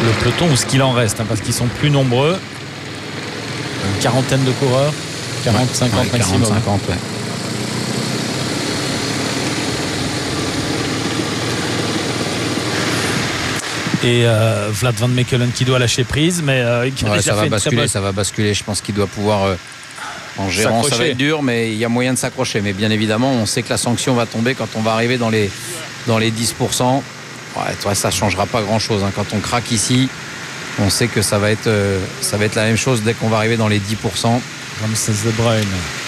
le peloton ou ce qu'il en reste, hein, parce qu'ils sont plus nombreux. Une quarantaine de coureurs, 40-50 maximum. 40-50, ouais. Et Vlad Van Mechelen qui doit lâcher prise, mais qui a déjà fait ça va basculer. Je pense qu'il doit pouvoir en gérant. Ça va être dur, mais il y a moyen de s'accrocher. Mais bien évidemment, on sait que la sanction va tomber quand on va arriver dans les 10%. Ouais, ça ne changera pas grand-chose. Hein. Quand on craque ici, on sait que ça va être la même chose dès qu'on va arriver dans les 10%. Ramses De Bruyne.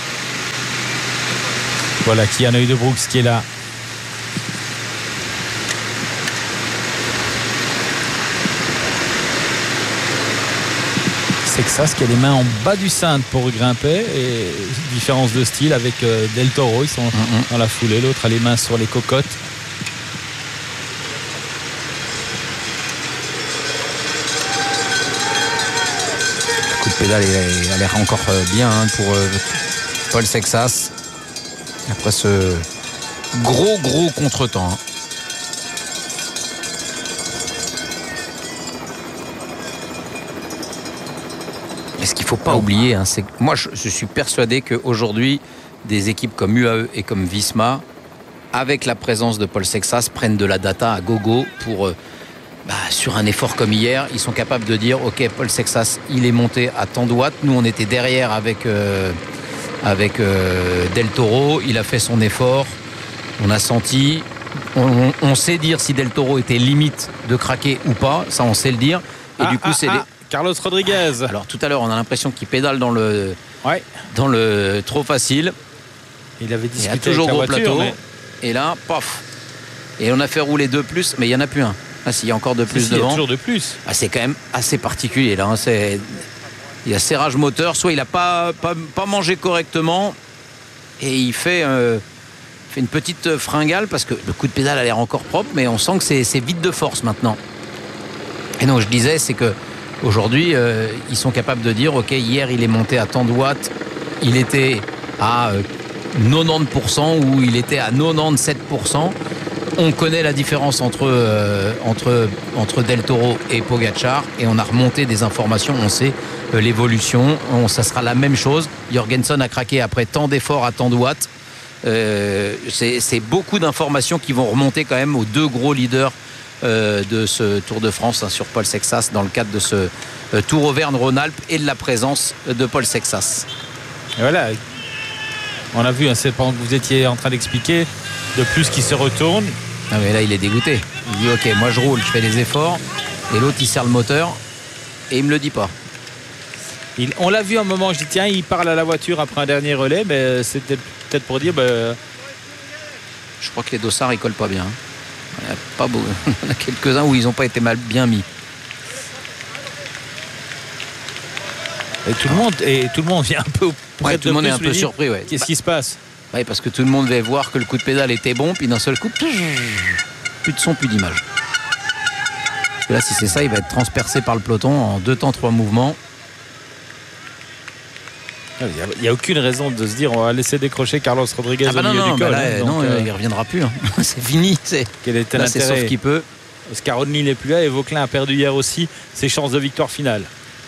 Voilà, Kian Uijtdebroeks qui est là. Sexas qui a les mains en bas du cintre pour grimper, et différence de style avec Del Toro, ils sont dans la foulée, l'autre a les mains sur les cocottes. Le coup de pédale il a l'air encore bien pour Paul Sexas après ce gros contretemps. Et ce qu'il ne faut pas oublier, hein, c'est que moi je suis persuadé qu'aujourd'hui, des équipes comme UAE et comme Visma, avec la présence de Paul Sexas, prennent de la data à gogo pour, sur un effort comme hier, ils sont capables de dire ok, Paul Sexas, il est monté à tant de watts. Nous, on était derrière avec Del Toro, il a fait son effort, on a senti, on sait dire si Del Toro était limite de craquer ou pas, ça on sait le dire. Et du coup, c'est Carlos Rodriguez. Alors tout à l'heure, on a l'impression qu'il pédale dans le trop facile. Il avait discuté, il y a toujours avec la gros voiture, plateau. Mais... Et là, paf. Et on a fait rouler 2 plus, mais il n'y en a plus un. Ah si, il y a encore 2 plus devant. Il y a toujours 2 plus. Ah, c'est quand même assez particulier là. Hein. Il y a serrage moteur. Soit il n'a pas mangé correctement et il fait une petite fringale parce que le coup de pédale a l'air encore propre, mais on sent que c'est vide de force maintenant. Et donc je disais, c'est que aujourd'hui, ils sont capables de dire, ok, hier il est monté à tant de watts, il était à 90% ou il était à 97%. On connaît la différence entre Del Toro et Pogačar et on a remonté des informations, on sait l'évolution, ça sera la même chose. Jorgensen a craqué après tant d'efforts à tant de watts. C'est beaucoup d'informations qui vont remonter quand même aux 2 gros leaders de ce Tour de France, hein, sur Paul Sexas dans le cadre de ce Tour Auvergne-Rhône-Alpes et de la présence de Paul Sexas. Et voilà, on a vu, hein, c'est pendant que vous étiez en train d'expliquer, de plus qui se retourne. Ah mais là il est dégoûté, il dit ok, moi je roule, je fais les efforts, et l'autre il serre le moteur et il me le dit pas. On l'a vu un moment, je dis tiens, il parle à la voiture après un dernier relais, mais c'était peut-être pour dire je crois que les dossards ils collent pas bien. Il y a pas beau. Il y en a quelques-uns où ils n'ont pas été bien mis. Et tout le monde vient un peu tout le monde est un peu surpris. Ouais. Qu'est-ce qui se passe? Oui, parce que tout le monde va voir que le coup de pédale était bon, puis d'un seul coup, plus de son, plus d'image. Là, si c'est ça, il va être transpercé par le peloton en 2 temps 3 mouvements. Il n'y a aucune raison de se dire on va laisser décrocher Carlos Rodriguez au milieu du col. Là, non, il ne reviendra plus. Hein. C'est fini. Quel était l'intérêt? C'est sauf qu'il peut. Scaroni n'est plus là et Vauquelin a perdu hier aussi ses chances de victoire finale.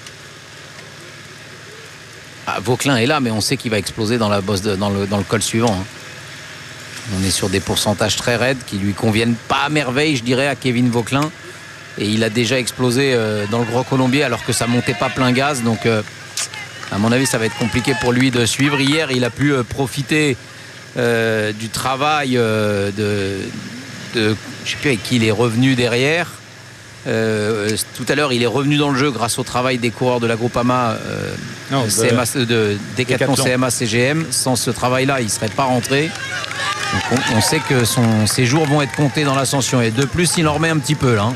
Vauquelin est là, mais on sait qu'il va exploser dans la bosse dans le col suivant. Hein. On est sur des pourcentages très raides qui lui conviennent pas à merveille, je dirais, à Kevin Vauquelin. Et il a déjà explosé dans le Grand Colombier alors que ça montait pas plein gaz. Donc, à mon avis, ça va être compliqué pour lui de suivre. Hier, il a pu profiter du travail de je ne sais plus avec qui il est revenu derrière. Tout à l'heure, il est revenu dans le jeu grâce au travail des coureurs de la Groupama de Decathlon CMA CGM. Sans ce travail-là, il ne serait pas rentré. Donc on sait que ses jours vont être comptés dans l'ascension. Et de plus, il en remet un petit peu là.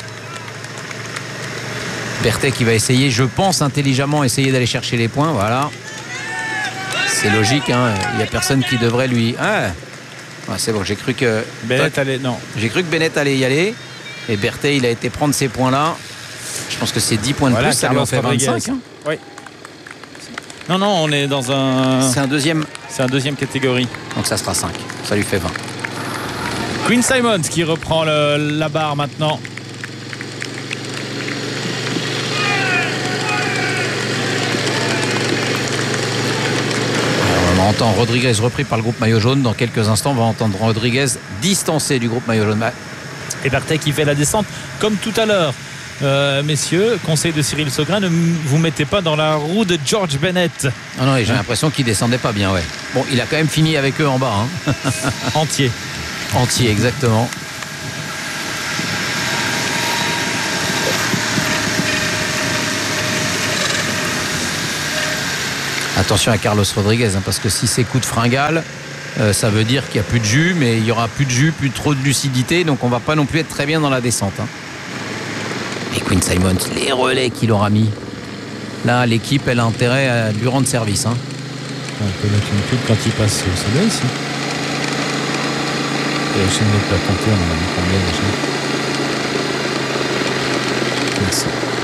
Berthet qui va essayer, je pense, intelligemment essayer d'aller chercher les points. Voilà. C'est logique. Hein. Il n'y a personne qui devrait lui... c'est bon, j'ai cru que... Bennett allait... Non. J'ai cru que Bennett allait y aller. Et Berthet, il a été prendre ces points-là. Je pense que c'est 10 points de plus, ça lui en fait 25. Hein. Oui. Non, on est dans un... C'est un deuxième catégorie. Donc ça sera 5. Ça lui fait 20. Quinn Simmons qui reprend la barre maintenant. On entend Rodriguez repris par le groupe maillot jaune. Dans quelques instants, on va entendre Rodriguez distancé du groupe maillot jaune. Et Bardet qui fait la descente comme tout à l'heure. Messieurs, conseil de Cyril Saugrin, ne vous mettez pas dans la roue de George Bennett. Ah non, j'ai l'impression qu'il descendait pas bien, ouais. Bon, il a quand même fini avec eux en bas. Hein. Entier, exactement. Attention à Carlos Rodriguez, hein, parce que si c'est coup de fringale, ça veut dire qu'il n'y a plus de jus, mais il n'y aura plus de jus, plus trop de lucidité, donc on va pas non plus être très bien dans la descente. Hein. Et Quinn Simmons, les relais qu'il aura mis. Là, l'équipe, elle a intérêt à lui rendre service. Hein. On peut mettre une pub quand il passe au sommet ici. Et la chaîne n'est pas comptée, on en a mis combien déjà? Merci.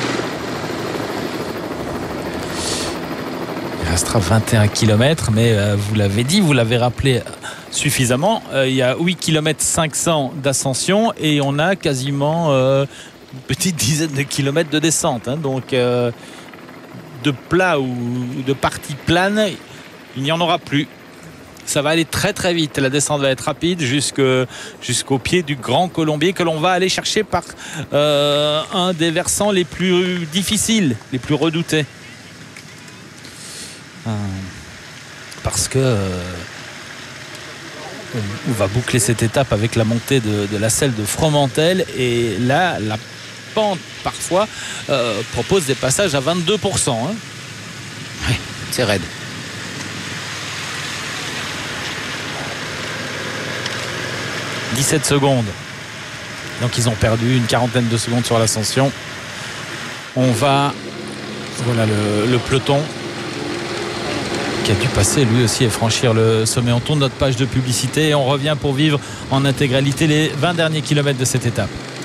Il restera 21 km, mais vous l'avez dit, vous l'avez rappelé suffisamment. Il y a 8 km 500 d'ascension et on a quasiment une petite dizaine de kilomètres de descente. Hein. Donc, de plat ou de partie plane, il n'y en aura plus. Ça va aller très très vite. La descente va être rapide jusqu'au pied du Grand Colombier que l'on va aller chercher par un des versants les plus difficiles, les plus redoutés. Parce que on va boucler cette étape avec la montée de la selle de Fromentel et là la pente parfois propose des passages à 22%. Hein. Oui, c'est raide. « 17 secondes. Donc ils ont perdu une quarantaine de secondes sur l'ascension. On va... Voilà le peloton qui a dû passer lui aussi et franchir le sommet. On tourne notre page de publicité et on revient pour vivre en intégralité les 20 derniers kilomètres de cette étape.